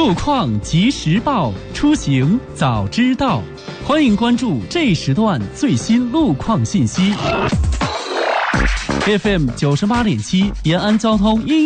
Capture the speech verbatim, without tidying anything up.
路况及时报，出行早知道。欢迎关注这时段最新路况信息。F M 九十八点七，延安交通音。